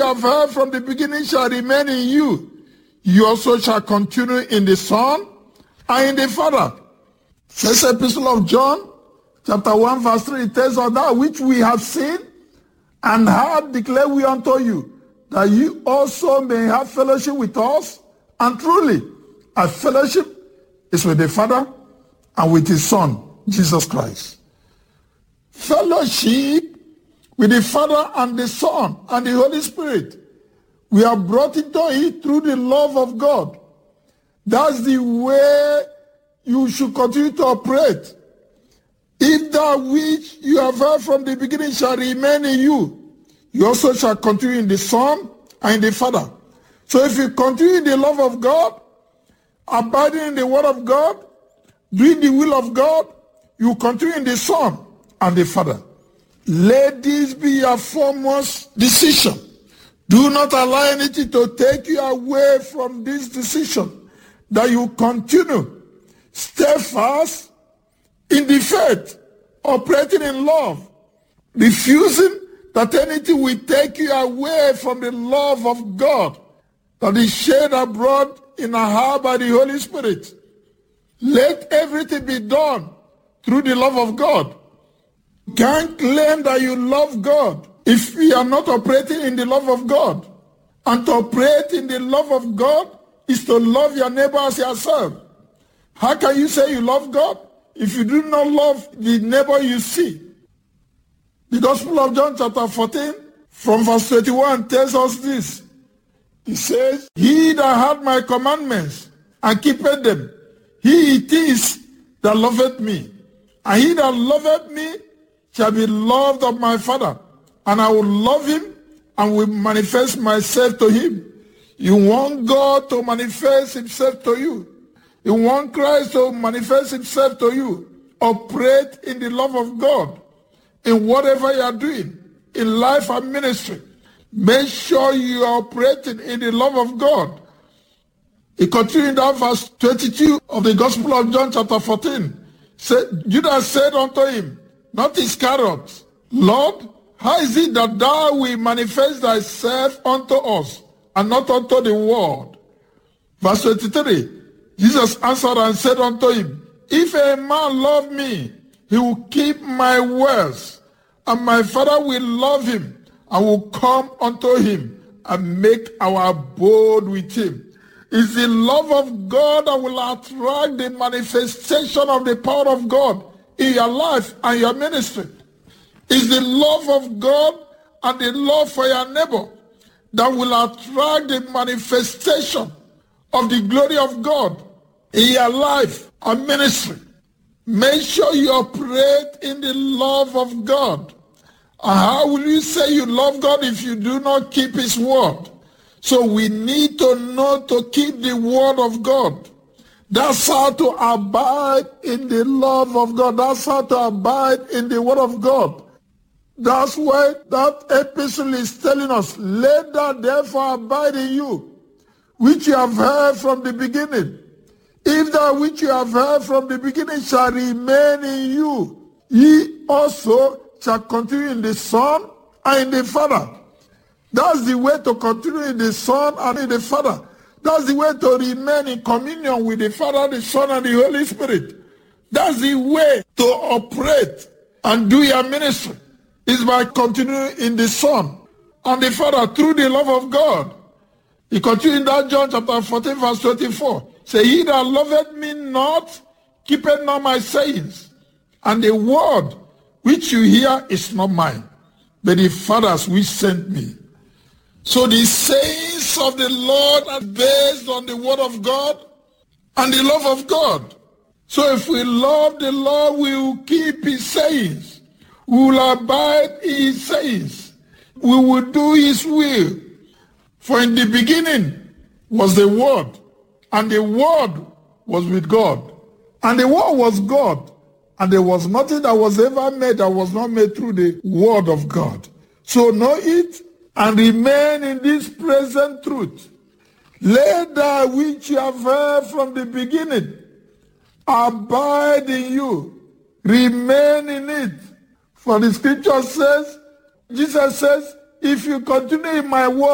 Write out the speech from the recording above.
have heard from the beginning shall remain in you, you also shall continue in the Son and in the Father. First Epistle of John, chapter 1, verse 3, it tells us that which we have seen and heard declare we unto you, that you also may have fellowship with us. And truly, our fellowship is with the Father and with his Son, Jesus Christ. Fellowship with the Father and the Son and the Holy Spirit. We are brought into it through the love of God. That's the way you should continue to operate. If that which you have heard from the beginning shall remain in you, you also shall continue in the Son and in the Father. So if you continue in the love of God, abiding in the Word of God, doing the will of God, you continue in the Son and the Father. Let this be your foremost decision. Do not allow anything to take you away from this decision, that you continue steadfast in the faith, operating in love, refusing that anything will take you away from the love of God that is shed abroad in our heart by the Holy Spirit. Let everything be done through the love of God. You can't claim that you love God if you are not operating in the love of God. And to operate in the love of God is to love your neighbor as yourself. How can you say you love God if you do not love the neighbor you see? The Gospel of John chapter 14 from verse 21 tells us this. It says, he that hath my commandments and keepeth them, he it is that loveth me. And he that loveth me shall be loved of my Father, and I will love him and will manifest myself to him. You want God to manifest himself to you. You want Christ to manifest himself to you. Operate in the love of God in whatever you are doing, in life and ministry. Make sure you are operating in the love of God. He continued down verse 22 of the Gospel of John chapter 14. Judas said unto him, not Iscariot, Lord, how is it that thou wilt manifest thyself unto us, and not unto the world? Verse 23, Jesus answered and said unto him, if a man love me, he will keep my words, and my Father will love him, and will come unto him, and make our abode with him. It's the love of God that will attract the manifestation of the power of God in your life and your ministry. It's the love of God and the love for your neighbor that will attract the manifestation of the glory of God in your life and ministry. Make sure you operate in the love of God. And how will you say you love God if you do not keep his word? So we need to know to keep the word of God. That's how to abide in the love of God. That's how to abide in the word of God. That's why that epistle is telling us, let that therefore abide in you, which you have heard from the beginning. If that which you have heard from the beginning shall remain in you, ye also shall continue in the Son and in the Father. That's the way to continue in the Son and in the Father. That's the way to remain in communion with the Father, the Son, and the Holy Spirit. That's the way to operate and do your ministry. Is by continuing in the Son and the Father through the love of God. He continued in that John chapter 14 verse 24. Say, he that loveth me not, keepeth not my sayings. And the word which you hear is not mine, but the Father's which sent me. So the sayings of the Lord are based on the word of God and the love of God. So if we love the Lord, we will keep his sayings. We will abide in his sayings. We will do his will. For in the beginning was the Word, and the Word was with God. And the Word was God. And there was nothing that was ever made that was not made through the Word of God. So know it and remain in this present truth. Let that which you have heard from the beginning abide in you. Remain in it. For the scripture says, Jesus says, if you continue in my word,